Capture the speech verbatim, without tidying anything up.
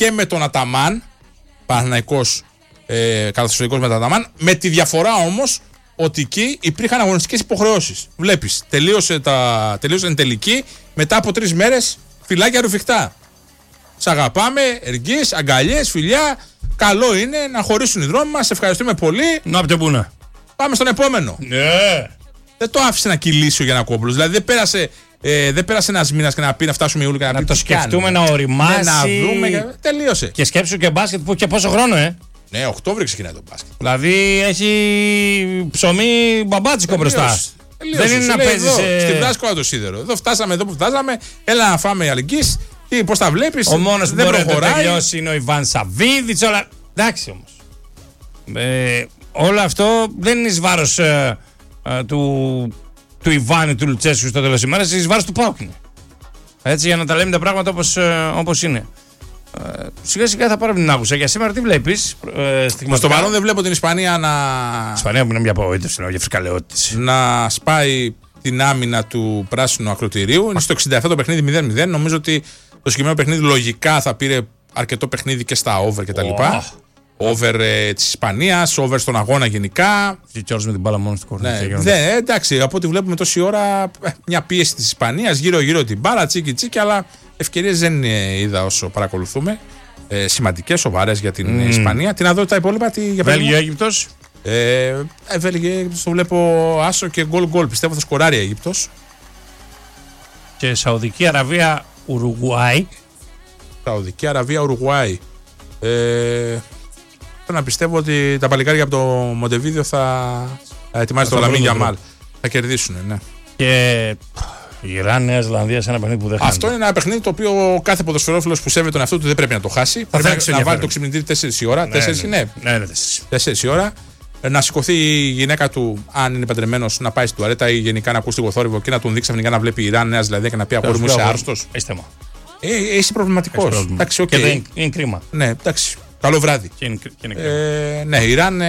και με τον Αταμάν, Παναθηναϊκός ε, καταστροφικός με τον Αταμάν, με τη διαφορά όμως ότι εκεί υπήρχαν αγωνιστικές υποχρεώσεις. Βλέπεις, τελείωσε, τα, τελείωσε την τελική, μετά από τρεις μέρες φυλάκια ρουφιχτά. Σ' αγαπάμε, εργείς, αγκαλιές, φιλιά. Καλό είναι να χωρίσουν οι δρόμοι μας. Ευχαριστούμε πολύ. Να πτε πού να. Πάμε στον επόμενο. Ναι. Δεν το άφησε να κυλήσει ο Γιαννακόπουλος. Δηλαδή δεν πέρασε, ε, δεν πέρασε ένας μήνας και να πει να φτάσουμε Ιούλιο και να, να πει. Το σκεφτούμε, να οριμάσει. Ναι, να δούμε. Τελείωσε. Και σκέψου και μπάσκετ που και πόσο χρόνο, ε. Ναι, Οκτώβριο ξεκινάει το μπάσκετ. Δηλαδή έχει ψωμί μπαμπάτσικο μπροστά. Τελείωσε. Δεν είναι να παίζει. Σε... Στην Πράσινο το σίδερο. Εδώ φτάσαμε εδώ που φτάσαμε. Έλα να φάμε αλληλεγγύης. Τι, πώς τα βλέπεις. Ο μόνος που δεν μπορεί προχωράει. να τελειώσει είναι ο Ιβάν Σαββίδης. Όλα... Εντάξει όμως. Ε, όλο αυτό δεν είναι εις βάρος ε, ε, του, του Ιβάνη του Λουτσέσκου στο τέλος της ημέρας, εις βάρος του ΠΑΟΚ είναι. Έτσι, για να τα λέμε τα πράγματα όπως, ε, όπως είναι. Ε, σιγά σιγά θα πάρω την άκουσα. Για σήμερα τι βλέπεις. Ε, Στο παρόν δεν βλέπω την Ισπανία να. Η Ισπανία που είναι μια απογοήτευση, για φρικαλαιότητες. Να σπάει την άμυνα του πράσινου ακροτηρίου. Είναι στο εξήντα επτά το παιχνίδι μηδέν μηδέν. Νομίζω ότι το συγκεκριμένο παιχνίδι λογικά θα πήρε αρκετό παιχνίδι και στα over κτλ. Oh. Over ε, της Ισπανίας, over στον αγώνα γενικά. Και όλος με την μπάλα μόνο στο κορνί. Ναι, ναι, εντάξει, από ό,τι βλέπουμε τόση ώρα, μια πίεση της Ισπανίας, γύρω-γύρω την μπάλα, τσίκι τσίκι, αλλά ευκαιρίες δεν ε, είδα όσο παρακολουθούμε. Ε, σημαντικές, σοβαρές για την mm. Ισπανία. Τι να δω τα υπόλοιπα, τι για Βέλγιο, Αίγυπτος. Ε, ε, Βέλγιο, Αίγυπτος το βλέπω άσο και γκολ γκολ. Πιστεύω θα σκοράρει Αίγυπτος. Και Σαουδική Αραβία, Ουρουγουάη. Σαουδική Αραβία, Ουρουγουάη. Ε, να πιστεύω ότι τα παλικάρια από το Μοντεβίδιο θα ετοιμάζει το Λαμίν Γιαμάλ. Θα κερδίσουν, ναι. Και η Ιράν, Νέα Ζηλανδία σε ένα παιχνίδι που δεν χάνει. Αυτό είναι ένα παιχνίδι το οποίο κάθε ποδοσφαιρόφιλος που σέβεται τον εαυτό του δεν πρέπει να το χάσει. Θα πρέπει να, να βάλει το ξυπνητήρι τέσσερις η ώρα. Ναι, τέσσερις, ναι, ναι. ναι, ναι, τέσσερις η ώρα. Να σηκωθεί η γυναίκα του, αν είναι παντρεμένος, να πάει στην τουαλέτα ή γενικά να ακούσει λίγο θόρυβο και να τον δείξει ξαφνικά να βλέπει η Ιράν, Νέα Ζηλανδία και να πει αγόρι μου είσαι άρρωστος. Ε, είσαι προβληματικός. Και δεν είναι κρίμα. Ναι, εντάξει. Καλό βράδυ. Και είναι, και είναι ε, ναι, Ιράν.